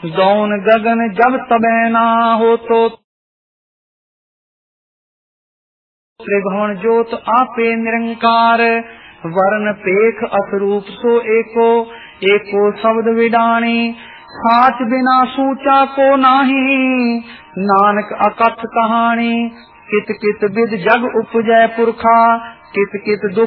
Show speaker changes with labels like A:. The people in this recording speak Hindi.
A: दौन गगन जब तबे ना हो तो त्रिभुवन ज्योत आपे निरंकार। वर्ण पेख असरूप सो एको, एको शब्द विडाणी। साच बिना सूचा को नाही, नानक अकथ कहानी। कित कित विद जग उपजय पुरखा, कित कित दुख